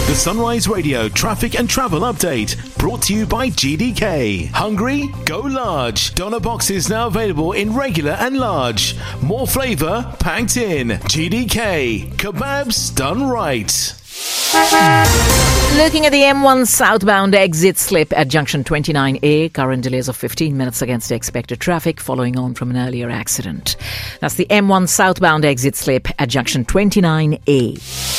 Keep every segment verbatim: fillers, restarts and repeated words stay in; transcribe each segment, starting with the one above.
The Sunrise Radio traffic and travel update brought to you by G D K. Hungry? Go large. Doner boxes now available in regular and large. More flavour packed in. G D K. Kebabs done right. Looking at the M one southbound exit slip at junction twenty-nine A, current delays of fifteen minutes against expected traffic following on from an earlier accident. That's the M one southbound exit slip at junction twenty-nine A.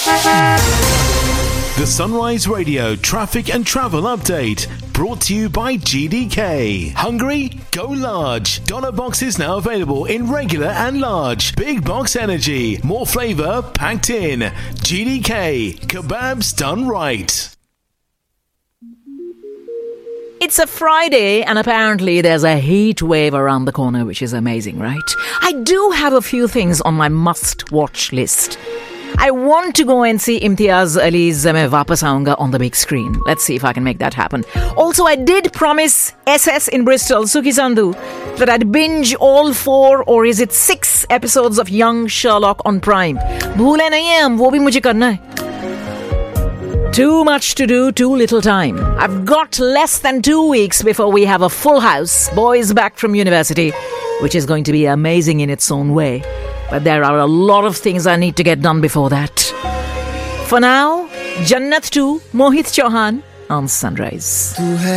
The Sunrise Radio traffic and travel update brought to you by G D K. Hungry? Go large. Doner boxes now available in regular and large. Big box energy. More flavour packed in. G D K. Kebabs done right. It's a Friday and apparently there's a heat wave around the corner, which is amazing, right? I do have a few things on my must-watch list. I want to go and see Imtiaz Ali's Main Wapas Aaunga on the big screen. Let's see if I can make that happen. Also, I did promise S S in Bristol, Suki Sandhu, that I'd binge all four or is it six episodes of Young Sherlock on Prime. Bhoole nahi hai hum, wo bhi mujhe karna hai. Too much to do, too little time. I've got less than two weeks before we have a full house, boys back from university, which is going to be amazing in its own way. But there are a lot of things I need to get done before that. For now, Jannat two, Mohit Chauhan on Sunrise.